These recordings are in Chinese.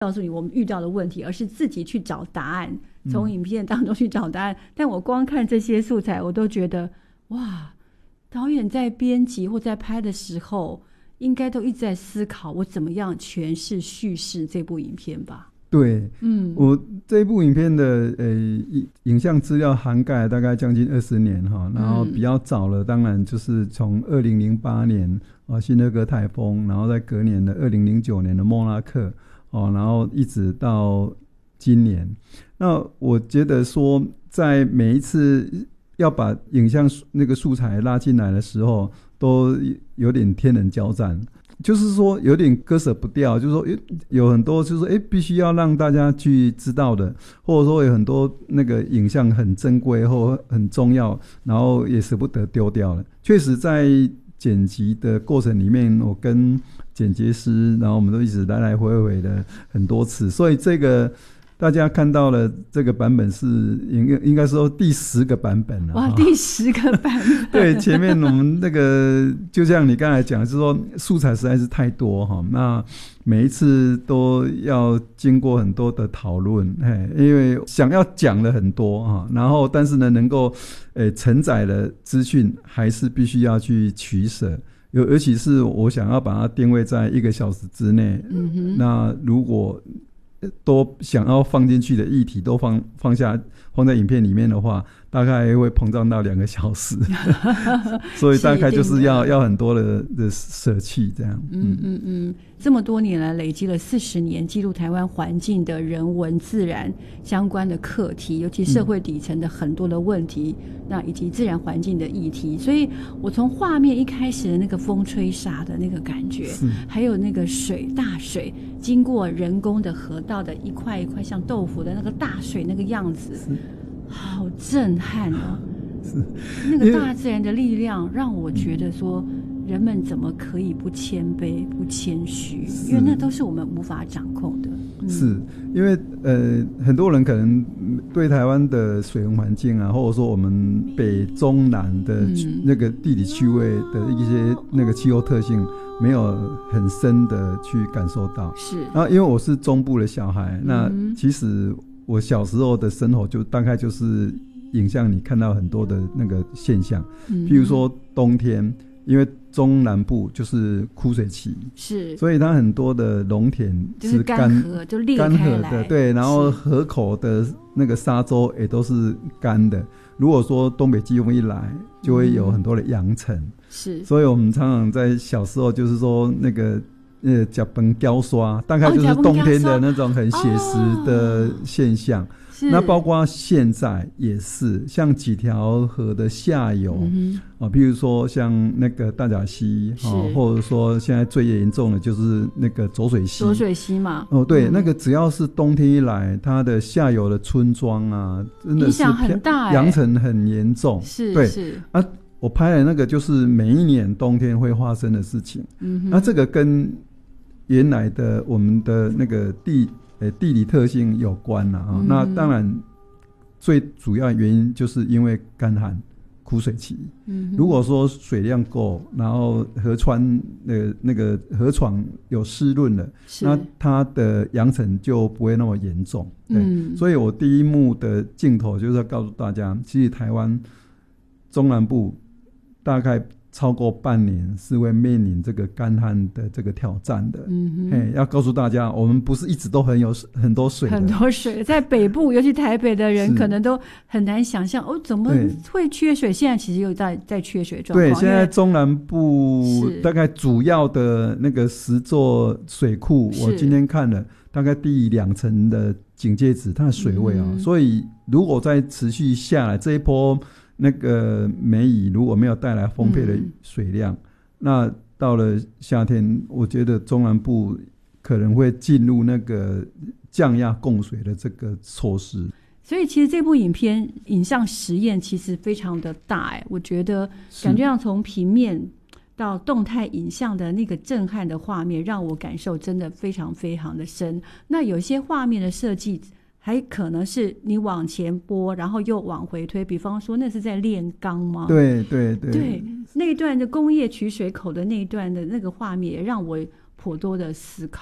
告诉你我们遇到的问题，而是自己去找答案，从影片当中去找答案。但我光看这些素材，我都觉得哇，导演在编辑或在拍的时候，应该都一直在思考我怎么样诠释叙事这部影片吧。 对，我这部影片的影像资料涵盖大概将近20年哈，然后比较早了，当然就是从2008年辛德哥台风，然后在隔年的2009年的莫拉克然后一直到今年。那我觉得说，在每一次要把影像那个素材拉进来的时候，都有点天人交战。就是说有点割舍不掉，就是说有很多就是说必须要让大家去知道的，或者说有很多那个影像很珍贵或很重要，然后也舍不得丢掉了。确实在剪辑的过程里面，我跟剪接师，然后我们都一直来来回回的很多次，所以这个大家看到了这个版本是应该说第10个版本了。 哇，第10个版本。 对，前面我们那个就像你刚才讲，是说素材实在是太多哈，那每一次都要经过很多的讨论，因为想要讲的很多哈，然后但是呢，能够承载的资讯还是必须要去取舍。尤其是我想要把它定位在1个小时之内，那如果都想要放进去的议题都放在影片里面的话，大概会膨胀到2个小时所以大概就是要很多的舍弃这样。 这么多年来累积了40年记录台湾环境的人文自然相关的课题，尤其社会底层的很多的问题，那以及自然环境的议题。所以我从画面一开始的那个风吹沙的那个感觉，还有那个大水经过人工的河道的一块一块像豆腐的那个大水那个样子，好震撼哦！那个大自然的力量让我觉得说，人们怎么可以不谦卑、不谦虚？因为那都是我们无法掌控的。 是因为很多人可能对台湾的水文环境啊，或者说我们北中南的那个地理区位的一些那个气候特性，没有很深的去感受到。是，然后因为我是中部的小孩，那其实我小时候的生活就大概就是影像你看到很多的那个现象，譬如说冬天，因为中南部就是枯水期，是，所以它很多的农田是干涸，就裂开来的，对，然后河口的那个沙洲也都是干的。如果说东北季风一来，就会有很多的扬尘，是，所以我们常常在小时候就是说那个甲苯胶刷，大概就是冬天的那种很写实的现象。那包括现在也是，像几条河的下游譬如说像那个大甲溪或者说现在最严重的就是那个浊水溪嘛。 对，那个只要是冬天一来，它的下游的村庄啊，真的是影响很大， 扬尘很严重。对啊，我拍的那个就是每一年冬天会发生的事情。那这个跟原来的我们的那个地理特性有关那当然最主要原因就是因为干旱枯水期。如果说水量够，然后河川那个河床有湿润了，那它的扬尘就不会那么严重。所以我第一幕的镜头就是要告诉大家，其实台湾中南部大概超过半年是会面临这个干旱的这个挑战的。要告诉大家，我们不是一直都很多水的， 很多水在北部，尤其台北的人可能都很难想象怎么会缺水。现在其实又在缺水状况。 对，现在中南部大概主要的那个10座水库，我今天看了大概第2层的警戒值，它的水位所以如果再持续下来，这一波那个梅雨如果没有带来丰沛的水量，那到了夏天，我觉得中南部可能会进入那个降压供水的这个措施。 所以其实这部影片影像实验其实非常的大我觉得感觉上从平面到动态影像的那个震撼的画面，让我感受真的非常非常的深。那有些画面的设计还可能是你往前播，然后又往回推，比方说那是在炼钢吗？ 对， 那一段的工业取水口的那一段的那个画面，也让我颇多的思考。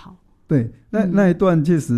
对，那一段确实